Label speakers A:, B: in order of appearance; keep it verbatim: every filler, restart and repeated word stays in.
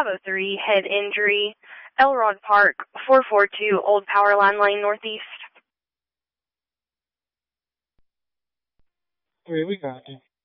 A: oh three, head injury, Elrod Park, four four two, Old Power Line Lane Northeast.
B: Okay, we got you.